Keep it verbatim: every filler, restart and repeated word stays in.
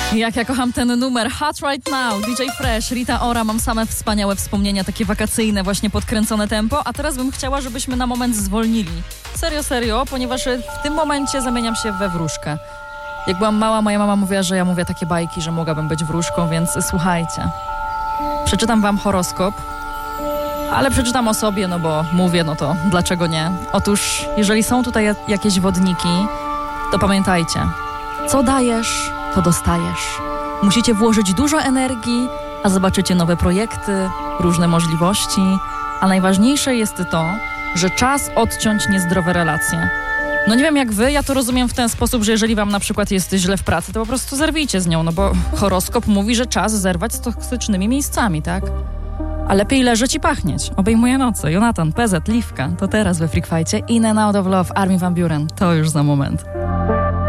Jak ja kocham ten numer. Hot Right Now, D J Fresh, Rita Ora. Mam same wspaniałe wspomnienia, takie wakacyjne, właśnie podkręcone tempo. A teraz bym chciała, żebyśmy na moment zwolnili. Serio, serio, ponieważ w tym momencie zamieniam się we wróżkę. Jak byłam mała, moja mama mówiła, że ja mówię takie bajki, że mogłabym być wróżką, więc słuchajcie. Przeczytam wam horoskop, ale przeczytam o sobie, no bo mówię, no to dlaczego nie? Otóż, jeżeli są tutaj jakieś wodniki, to pamiętajcie, co dajesz, to dostajesz. Musicie włożyć dużo energii, a zobaczycie nowe projekty, różne możliwości, a najważniejsze jest to, że czas odciąć niezdrowe relacje. No nie wiem jak wy, ja to rozumiem w ten sposób, że jeżeli wam na przykład jest źle w pracy, to po prostu zerwijcie z nią, no bo horoskop mówi, że czas zerwać z toksycznymi miejscami, tak? A lepiej leżeć i pachnieć. Obejmuje noce. Jonathan, P Z, Liwka. To teraz we Freak Fajcie. In and Out of Love, Armin van Buuren. To już za moment.